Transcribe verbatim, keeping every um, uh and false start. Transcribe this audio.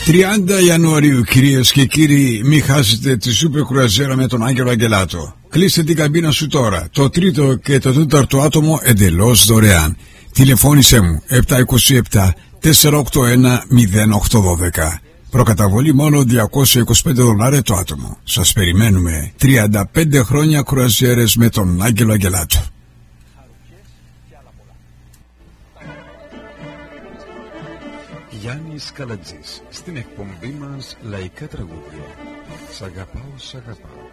τριάντα Ιανουαρίου, κυρίες και κύριοι, μη χάσετε τη σούπερ κρουαζιέρα με τον Άγγελο Αγγελάτο. Κλείστε την καμπίνα σου τώρα. Το τρίτο και το τέταρτο άτομο εντελώς δωρεάν. Τηλεφώνησέ μου επτά δύο επτά τέσσερα οκτώ ένα μηδέν οκτώ ένα δύο. Προκαταβολή μόνο διακόσια είκοσι πέντε δολάρια το άτομο. Σας περιμένουμε. τριάντα πέντε χρόνια κρουαζιέρες με τον Άγγελο Αγγελάτο. Γιάννης Καλατζής στην εκπομπή μας Λαϊκά Τραγούδια. Σ' αγαπάω, σ' αγαπάω.